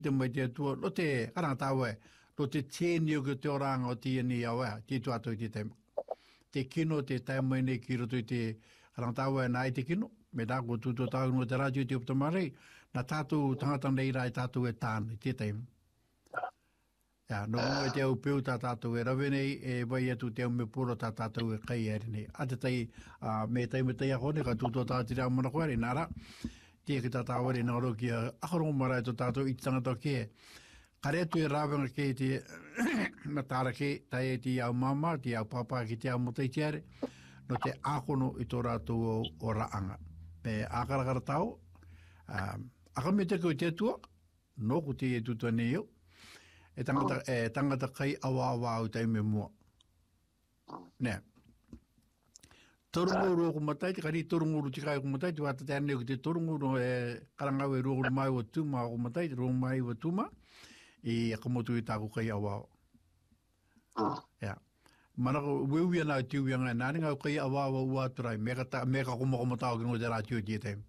te mai te tua, lo te karangatawe, lo te tēnio ki te oranga o te ni awa, te tu atu i te teima. Te kino te taimai nei ki roto i te karangatawe nai te kino, me tāko tūtua tāu no te rātiu te optamarei, na tātou tangata nei rai tātou e tāna i te teima. Ja, no mo te au peu tā tātou e rawe nei, e vai atu te au me puro tā tātou e kai eri nei. Ate tai, me tai me tai ahone, ka tūtua tāti rā mana koere, nara, te ki tā tāwari nā roki a akarongo marai tō tātou i tangata ke. Kare atu e rāwenga ke te, na tāra ke, tai e te au mama, te au papa ki te au motai tiare, no te akono i tō rātou o raanga. Me akarakara tau, akame te koe te tua, no ko te e tutua nei au, e tangata kai awa au tai me mua. Nea. Torunguru o kumatai, te kari torunguru te kai o kumatai, te wata te aneo ki te torunguru e karangau e roguru mai o tūma o kumatai, te rogu mai o tūma, i akamotu i tāku kai awa. Ia. Manako, weuia nā tiuia ngai, nāni ngau kai awa ua aturai, meka kumakomatau ki ngō te rā tiu te teim.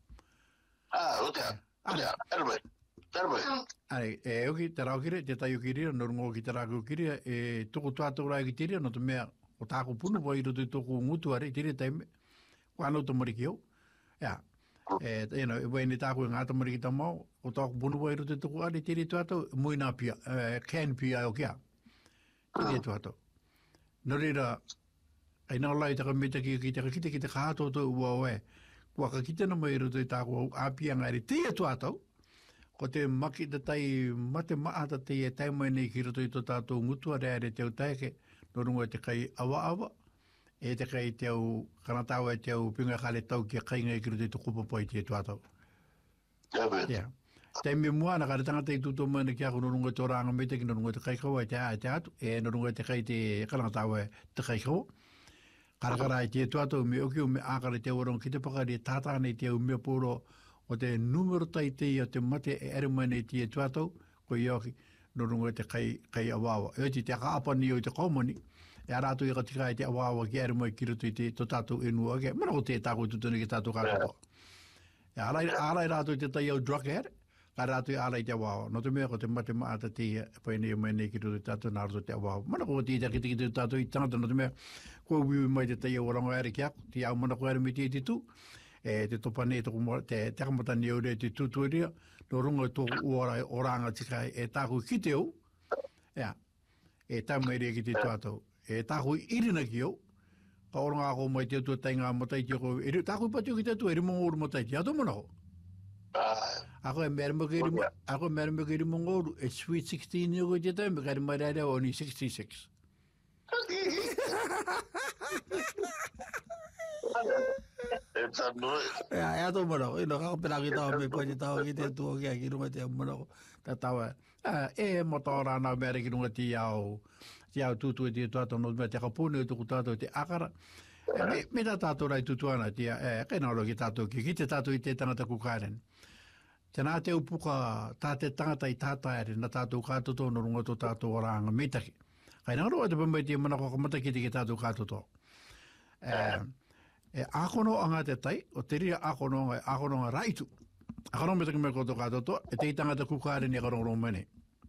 Ai, e oki te rau kire, te tai ukiria, no rungo ki te rāku ukiria, e toko tuatou rai ki tiria, no te mea o tāku punu, wai roto i toko ngutu are, tiria teime, wānau te mariki au. Ia, e wai ni tāku e ngāta mariki ta mau, o tāku punu wai roto i toko are, tiria tuatou, muina pia, can pia au kia. Tiria tuatou. No reira, ai nā lai taka mita ki te kātou tō ua oe, kua ka kite na mai roto i tāku āpia ngāri, tiria tuatou, ko te maki te tai mate maata te e taimai nei ki roto i tō tātou ngutua rea te au taike, no rungo te kai awa, e te kai te au kanatau e te au pinga kale tau ki a kai ngai ki roto i tō kupapoi te tuatau. Yeah. Te me muana kare tangata i tūtō mana ki ako no rungo te oranga me te ki no rungo te kai kaua te atu, e no rungo te kai te kanatau e te kai kaua. Karakara i te tuatau me oki o me ākare te orong ki te pakari e tātāne te au mea pōro o te numero tai te o te mate e eremane te tuatau, ko i oki, no rungo te kai awawa. E oti te kaapani o te komoni, e arātu i katika i te awawa ki eremai ki rutu i te to tātou enua ke, mana o te tāko tutuni ki tātou kātoko. E arai rātu i te tai au drug ere, ka rātu i arai te awawa. No te mea ko te mate maata te paine o mai nei ki rutu i tātou nā rutu te awawa. Mana ko te ki te tātou i tangata, no te mea, ko wiwi mai te tai au rango ere ki ako, te au mana ko ere me te tu, e te topane te takamatani au rea te tutuiria, no runga tō oranga tikai e tāku ki te au, e taumai rea ki te tuatau, e tāku irina ki au, ka oranga ako mai te atua tainga matai ki ako, tāku pati ki te atua, eri mongoru matai ki ato mana ho. Ako e merima ki eri mongoru, e sweet 16 i ako te taumai, kari mai rea o ni 66. E ato mana, ino kakapena ki tau me koe tau ki te tua kia ki runga te mana ko, ta taua, e motora nā mea ki runga ti au tūtu e te tuatau, no mea te kapune e tuku tātou te akara, me tā tātou rai tutuana, kai nāro ki tātou ki te tātou i te tangata kukaren. Te nā te upuka tā te tangata i tātaere, na tātou kātoto no runga tō tātou oranga metaki. Kai nāro te pamai te mana ko kamataki te ki tātou kātoto. E akono anga te tai, o te ria akono nga raitu. Akono me te kime koto katoto, e te tangata kukare ni akarongo mene.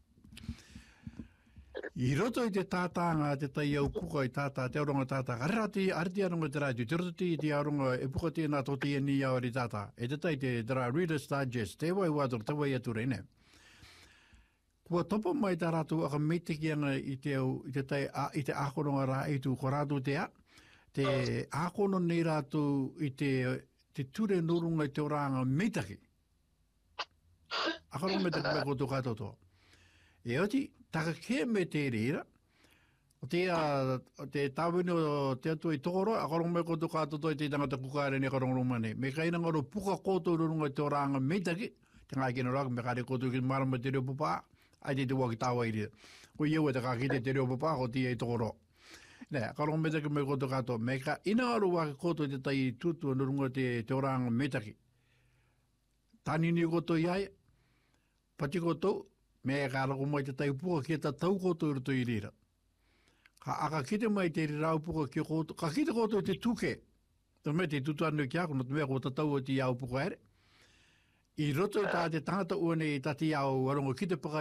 I roto i te tātanga te tai au kuka i tātā, te aronga tātā, karerati ariti aronga te raitu, te roto te aronga e puka te nā toti e ni au ari tātā. E te tai te Reader's Digest, te wai wātor, te wai ature ne. Kua topo mai tā rātu aka meiteki anga i te tai, i te akono nga raitu, ko rātu te a, te akono nei rātou i te ture nurunga i te oranga meitaki. Akarongo me te kame koto katoto. E oti, taka ke me te reira, o te tāwini o te atua i tokoro, akarongo me koto katoto i te tangata kukare ni akarongo mane. Me kaina ngaro puka koto nurunga i te oranga meitaki, te ngā kina raka, me kare koto ki marama te reo papa, ai te waki tāwa i rea. Ko iau e te kakite te reo papa, ko tia i tokoro. Nea, karongo metaki me koto kato, me ka ina aru waka koto te tai tutu nurunga te oranga metaki. Tani ni koto iai, pati koto, me ka rako mai te tai puka ki ta tau koto i ruto i rira. Ka aka kite mai te rau puka ki koto, ka kite koto te tuke. Te me te tutu anu ki ako, no te mea ko ta tau o ti au puka ere. I roto tā te tangata ua nei tati au arongo ki te paka